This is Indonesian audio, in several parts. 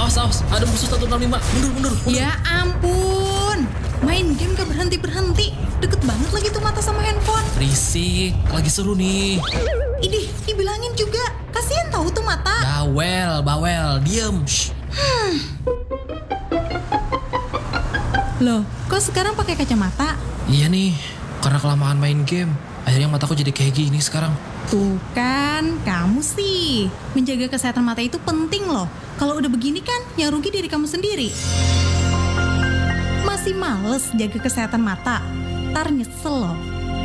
Awas, ada musuh 165. Mundur. Ya ampun, main game gak berhenti-berhenti. Deket banget lagi tuh mata sama handphone. Risik, lagi seru nih. Idih, dibilangin juga. Kasian tahu tuh mata. Bawel, diem. Shh. Loh, kok sekarang pakai kacamata? Iya nih, karena kelamaan main game. Akhirnya mataku jadi kayak gini sekarang. Tuh kan, kamu sih. Menjaga kesehatan mata itu penting loh. Kalau udah begini kan, yang rugi diri kamu sendiri. Masih males jaga kesehatan mata? Ntar nyesel loh.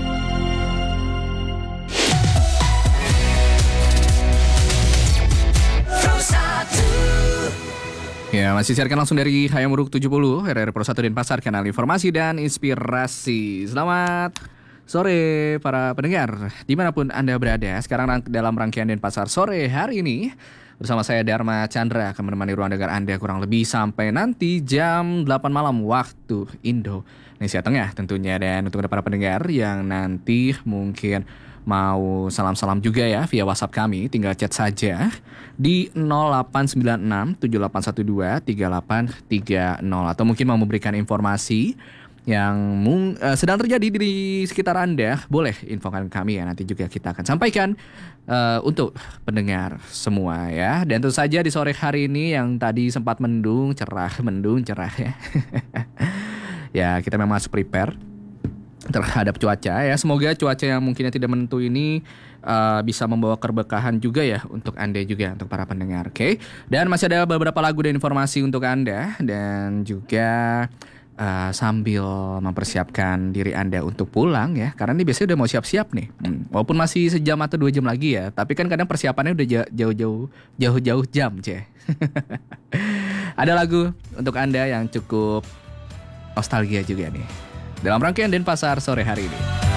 Ya, masih siarkan langsung dari Hayamuruk 70, RR Pro 1 Denpasar, kanal informasi dan inspirasi. Selamat sore para pendengar, dimanapun Anda berada. Sekarang dalam rangkaian Denpasar sore hari ini, bersama saya Dharma Chandra akan menemani ruang dengar Anda kurang lebih sampai nanti jam 8 malam waktu Indonesia Tengah tentunya. Dan untuk para pendengar yang nanti mungkin mau salam-salam juga ya via WhatsApp kami, tinggal chat saja di 089678123830 atau mungkin mau memberikan informasi yang sedang terjadi di sekitar Anda, boleh infokan kami ya, nanti juga kita akan sampaikan untuk pendengar semua ya. Dan tentu saja di sore hari ini yang tadi sempat mendung cerah ya. Ya, kita memang masuk prepare terhadap cuaca ya. Semoga cuaca yang mungkinnya tidak menentu ini bisa membawa keberkahan juga ya untuk Anda juga, untuk para pendengar. Oke. Dan masih ada beberapa lagu dan informasi untuk Anda, dan juga sambil mempersiapkan diri Anda untuk pulang ya, karena ini biasanya udah mau siap-siap nih. Walaupun masih sejam atau 2 jam lagi ya, tapi kan kadang persiapannya udah jauh-jauh jam, ceh. Ada lagu untuk Anda yang cukup nostalgia juga nih dalam rangkaian Denpasar sore hari ini.